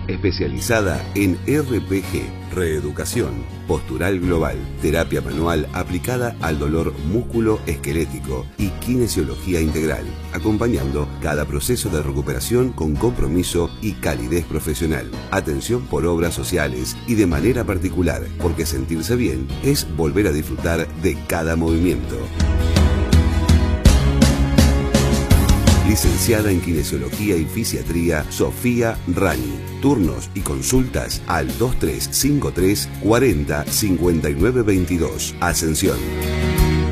especializada en RPG, reeducación, postural global, terapia manual aplicada al dolor músculo-esquelético y kinesiología integral, acompañando cada proceso de recuperación con compromiso y calidez profesional. Atención por obras sociales y de manera particular, porque sentirse bien es volver a disfrutar de cada movimiento. Licenciada en Kinesiología y Fisiatría, Sofía Rani. Turnos y consultas al 2353 40 59 22. Ascensión.